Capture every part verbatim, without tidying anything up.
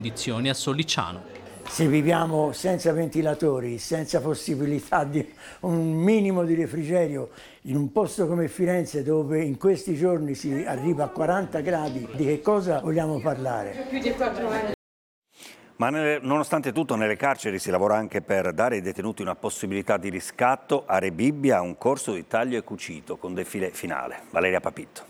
condizioni a Sollicciano. Se viviamo senza ventilatori, senza possibilità di un minimo di refrigerio, in un posto come Firenze dove in questi giorni si arriva a quaranta gradi, di che cosa vogliamo parlare? Più di quattro anni. Ma nelle, nonostante tutto nelle carceri si lavora anche per dare ai detenuti una possibilità di riscatto. A Re Bibbia un corso di taglio e cucito con defile finale. Valeria Papitto.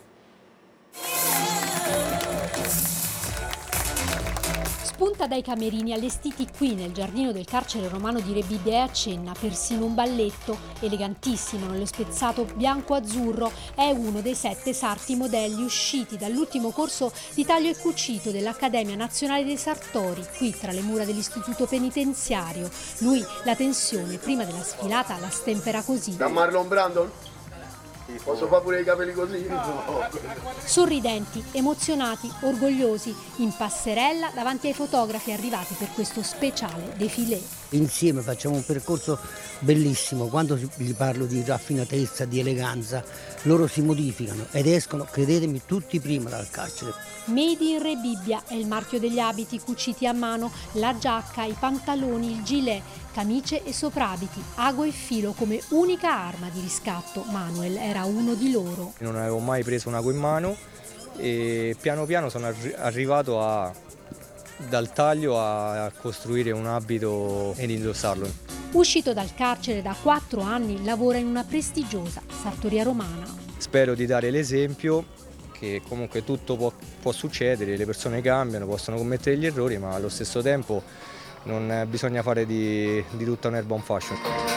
Spunta dai camerini allestiti qui nel giardino del carcere romano di Re Bibbia e accenna persino un balletto elegantissimo nello spezzato bianco-azzurro. È uno dei sette sarti modelli usciti dall'ultimo corso di taglio e cucito dell'Accademia Nazionale dei Sartori, qui tra le mura dell'istituto penitenziario. Lui la tensione prima della sfilata la stempera così. Da Marlon Brandon? Posso fare pure i capelli così? No. Sorridenti, emozionati, orgogliosi, in passerella davanti ai fotografi arrivati per questo speciale défilé. Insieme facciamo un percorso bellissimo. Quando gli parlo di raffinatezza, di eleganza, loro si modificano ed escono, credetemi, tutti prima dal carcere. Made in Re Bibbia è il marchio degli abiti cuciti a mano, la giacca, i pantaloni, il gilet, camicie e soprabiti, ago e filo come unica arma di riscatto. Manuel era uno di loro. Non avevo mai preso un ago in mano e piano piano sono arri- arrivato a, dal taglio a, a costruire un abito ed indossarlo. Uscito dal carcere da quattro anni, lavora in una prestigiosa sartoria romana. Spero di dare l'esempio che comunque tutto può, può succedere, le persone cambiano, possono commettere gli errori, ma allo stesso tempo non bisogna fare di, di tutta un'erba un fascio.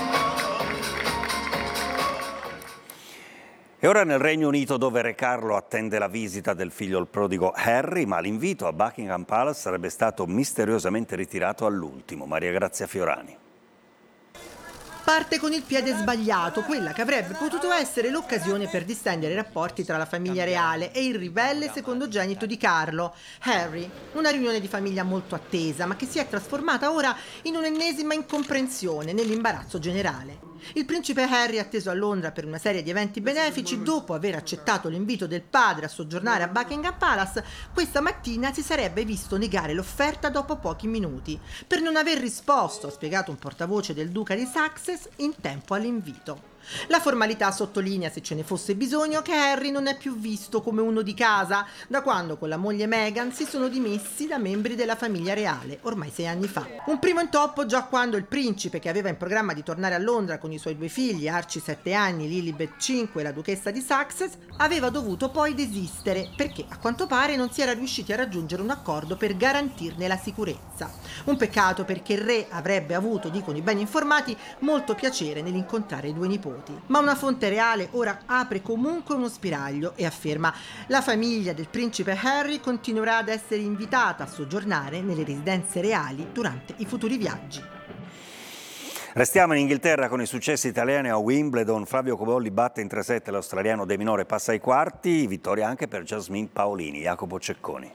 E ora nel Regno Unito, dove Re Carlo attende la visita del figlio il prodigo Harry, ma l'invito a Buckingham Palace sarebbe stato misteriosamente ritirato all'ultimo. Maria Grazia Fiorani. Parte con il piede sbagliato, quella che avrebbe potuto essere l'occasione per distendere i rapporti tra la famiglia reale e il ribelle secondogenito di Carlo, Harry. Una riunione di famiglia molto attesa, ma che si è trasformata ora in un'ennesima incomprensione nell'imbarazzo generale. Il principe Harry è atteso a Londra per una serie di eventi benefici. Dopo aver accettato l'invito del padre a soggiornare a Buckingham Palace, questa mattina si sarebbe visto negare l'offerta dopo pochi minuti, per non aver risposto, ha spiegato un portavoce del duca di Sussex, in tempo all'invito. La formalità sottolinea, se ce ne fosse bisogno, che Harry non è più visto come uno di casa da quando con la moglie Meghan si sono dimessi da membri della famiglia reale, ormai sei anni fa. Un primo intoppo già quando il principe, che aveva in programma di tornare a Londra con i suoi due figli, Archie sette anni, Lilibet cinque e la duchessa di Sussex, aveva dovuto poi desistere perché a quanto pare non si era riusciti a raggiungere un accordo per garantirne la sicurezza. Un peccato, perché il re avrebbe avuto, dicono i ben informati, molto piacere nell'incontrare i due nipoti. Ma una fonte reale ora apre comunque uno spiraglio e afferma: la famiglia del principe Harry continuerà ad essere invitata a soggiornare nelle residenze reali durante i futuri viaggi. Restiamo in Inghilterra con i successi italiani a Wimbledon. Flavio Cobolli batte in tre sette l'australiano De Minore, passa ai quarti. Vittoria anche per Jasmine Paolini. Jacopo Cecconi.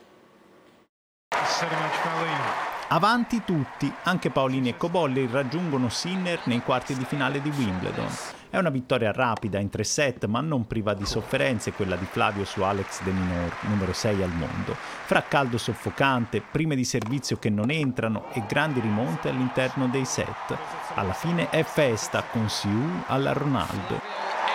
Avanti tutti, anche Paolini e Cobolli raggiungono Sinner nei quarti di finale di Wimbledon. È una vittoria rapida in tre set, ma non priva di sofferenze quella di Flavio su Alex De Minaur, numero sei al mondo. Fra caldo soffocante, prime di servizio che non entrano e grandi rimonte all'interno dei set. Alla fine è festa con Siu alla Ronaldo.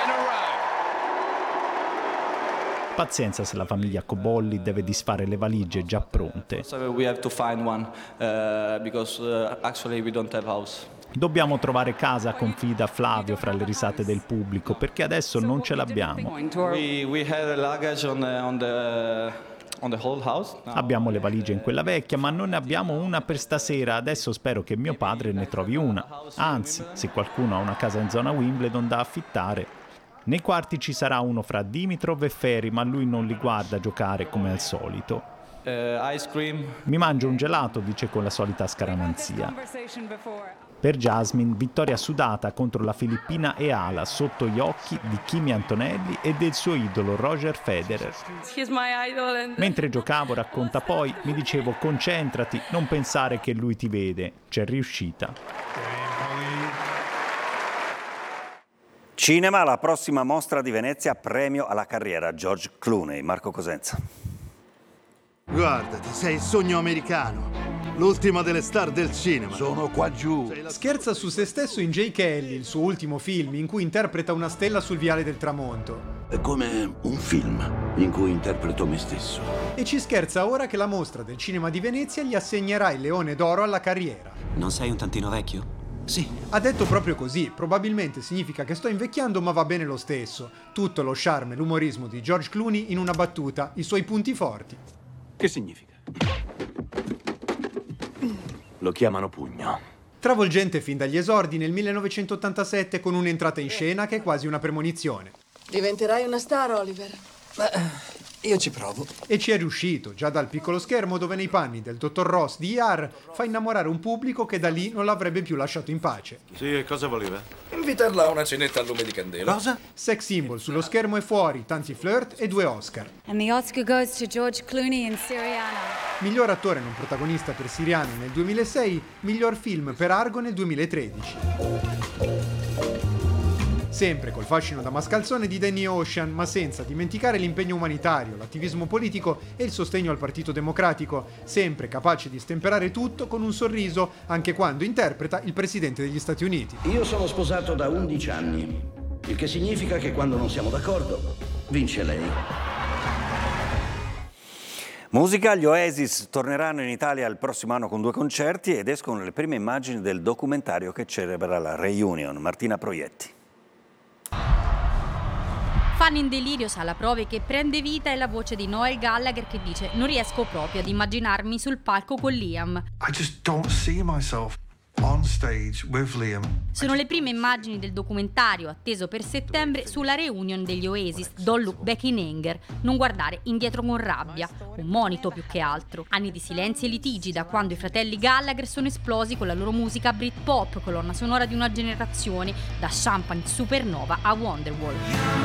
Pazienza se la famiglia Cobolli deve disfare le valigie già pronte. We have to find one uh, because uh, actually we don't have house. Dobbiamo trovare casa, confida Flavio fra le risate del pubblico, perché adesso non ce l'abbiamo. We, we had luggage on the, on the, on the whole house. No. Abbiamo le valigie in quella vecchia, ma non ne abbiamo una per stasera. Adesso spero che mio padre ne trovi una. Anzi, se qualcuno ha una casa in zona Wimbledon da affittare. Nei quarti ci sarà uno fra Dimitrov e Ferri, ma lui non li guarda giocare come al solito. Uh, ice cream. Mi mangio un gelato, dice con la solita scaramanzia. Per Jasmine, vittoria sudata contro la filippina Eala sotto gli occhi di Kimi Antonelli e del suo idolo Roger Federer. Mentre giocavo, racconta poi, mi dicevo: concentrati, non pensare che lui ti vede. C'è riuscita. Cinema, la prossima mostra di Venezia, premio alla carriera George Clooney. Marco Cosenza. Guardati, sei il sogno americano. L'ultima delle star del cinema. Sono qua giù. Scherza su se stesso in J. Kelly, il suo ultimo film, in cui interpreta una stella sul viale del tramonto. È come un film in cui interpreto me stesso. E ci scherza ora che la mostra del cinema di Venezia gli assegnerà il Leone d'Oro alla carriera. Non sei un tantino vecchio? Sì. Ha detto proprio così, probabilmente significa che sto invecchiando ma va bene lo stesso. Tutto lo charme e l'umorismo di George Clooney in una battuta, i suoi punti forti. Che significa? Lo chiamano pugno. Travolgente fin dagli esordi nel millenovecentottantasette con un'entrata in scena che è quasi una premonizione. Diventerai una star, Oliver. Beh, io ci provo. E ci è riuscito, già dal piccolo schermo dove nei panni del dottor Ross di E R fa innamorare un pubblico che da lì non l'avrebbe più lasciato in pace. Sì, e cosa voleva? Invitarla a una cenetta a lume di candela. Cosa? Sex symbol sullo schermo e fuori, tanti flirt e due Oscar. And the Oscar goes to George Clooney in Syriana. Miglior attore non protagonista per Siriano nel duemilasei, miglior film per Argo nel duemilatredici. Sempre col fascino da mascalzone di Danny Ocean, ma senza dimenticare l'impegno umanitario, l'attivismo politico e il sostegno al Partito Democratico, sempre capace di stemperare tutto con un sorriso anche quando interpreta il Presidente degli Stati Uniti. Io sono sposato da undici anni, il che significa che quando non siamo d'accordo, vince lei. Musica, gli Oasis torneranno in Italia il prossimo anno con due concerti ed escono le prime immagini del documentario che celebra la reunion. Martina Proietti. Fan in delirio sa la prove che prende vita è la voce di Noel Gallagher che dice: non riesco proprio ad immaginarmi sul palco con Liam. I just don't see myself on stage with Liam. Sono le prime immagini del documentario atteso per settembre sulla reunion degli Oasis, Don't Look Back in Anger, non guardare indietro con rabbia, un monito più che altro. Anni di silenzi e litigi da quando i fratelli Gallagher sono esplosi con la loro musica Britpop, colonna sonora di una generazione, da Champagne Supernova a Wonderwall.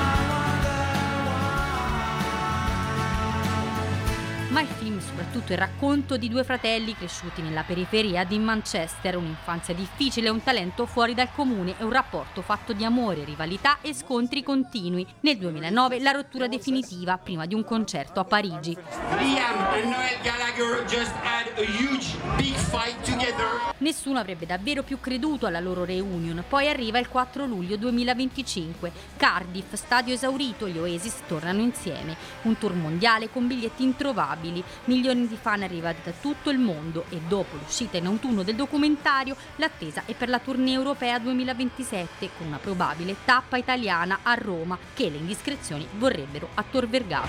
Ma il film è soprattutto il racconto di due fratelli cresciuti nella periferia di Manchester, un'infanzia difficile, un talento fuori dal comune e un rapporto fatto di amore, rivalità e scontri continui. Nel duemilanove la rottura definitiva prima di un concerto a Parigi. Liam and Noel Gallagher just had a huge big fight together. Nessuno avrebbe davvero più creduto alla loro reunion, poi arriva il quattro luglio duemilaventicinque. Cardiff, stadio esaurito, gli Oasis tornano insieme. Un tour mondiale con biglietti introvabili. Milioni di fan arrivati da tutto il mondo e dopo l'uscita in autunno del documentario l'attesa è per la tournée europea duemilaventisette con una probabile tappa italiana a Roma che le indiscrezioni vorrebbero a Tor Vergata.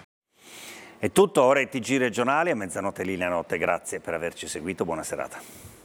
È tutto, ora i T G regionali a mezzanotte linea notte. Grazie per averci seguito, buona serata.